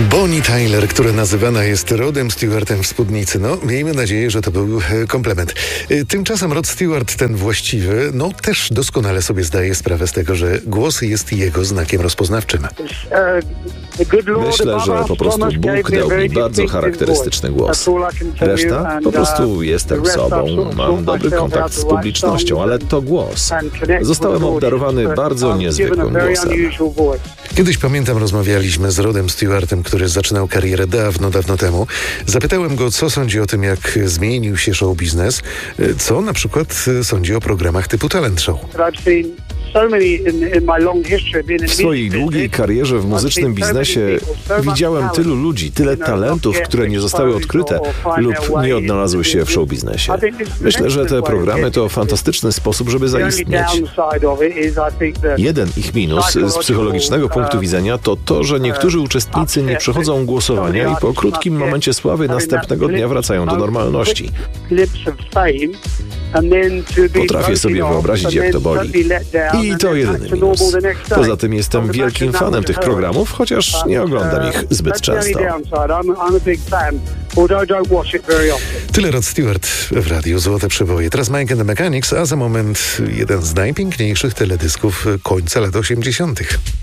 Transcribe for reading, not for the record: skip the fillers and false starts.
Bonnie Tyler, która nazywana jest Rodem Stewartem w spódnicy. No, miejmy nadzieję, że to był komplement. Tymczasem Rod Stewart, ten właściwy, też doskonale sobie zdaje sprawę z tego, że głos jest jego znakiem rozpoznawczym. Myślę, że po prostu Bóg dał mi bardzo charakterystyczny głos. Reszta? Po prostu jestem sobą, mam dobry kontakt z publicznością, ale to głos. Zostałem obdarowany bardzo niezwykłym głosem. Kiedyś, pamiętam, rozmawialiśmy z Rodem Stewartem, który zaczynał karierę dawno temu. Zapytałem go, co sądzi o tym, jak zmienił się show biznes, co na przykład sądzi o programach typu Talent Show. W swojej długiej karierze w muzycznym biznesie widziałem tylu ludzi, tyle talentów, które nie zostały odkryte lub nie odnalazły się w show biznesie. Myślę, że te programy to fantastyczny sposób, żeby zaistnieć. Jeden ich minus z psychologicznego punktu widzenia to to, że niektórzy uczestnicy nie przechodzą głosowania i po krótkim momencie sławy następnego dnia wracają do normalności. Potrafię sobie wyobrazić, jak to boli. I to jedyny minus. Poza tym jestem wielkim fanem tych programów, chociaż nie oglądam ich zbyt często. Tyle Rod Stewart w radiu Złote Przeboje. Teraz Mike and the Mechanics, a za moment jeden z najpiękniejszych teledysków końca lat 80.